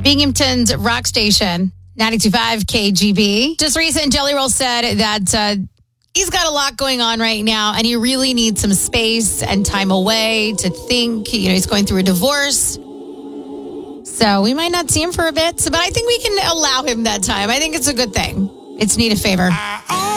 Binghamton's rock station, 92.5 KGB. Just recent, Jelly Roll said that he's got a lot going on right now, and he really needs some space and time away to think. He's going through a divorce. So we might not see him for a bit, but I think we can allow him that time. I think it's a good thing. It's need a favor.